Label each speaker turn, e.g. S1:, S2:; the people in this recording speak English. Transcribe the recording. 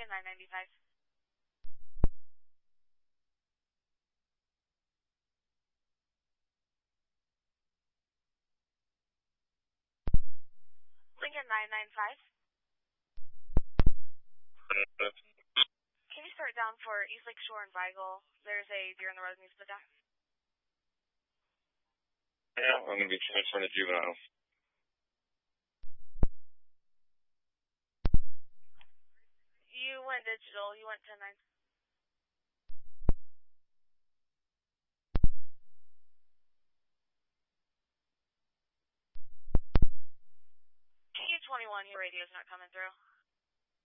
S1: Lincoln 995. Lincoln 995. Can you start down for East Lake Shore and Vigal? There's a deer in the road that needs to put down.
S2: Yeah, I'm going to be transferring to juvenile.
S1: You went digital. You went 10-9. Q21, your radio's not coming through.